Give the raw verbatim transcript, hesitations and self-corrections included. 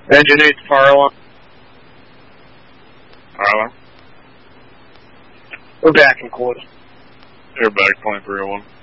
Engine eight to fire alarm. Fire alarm. We're back in quarter. You're back, twenty-three oh one.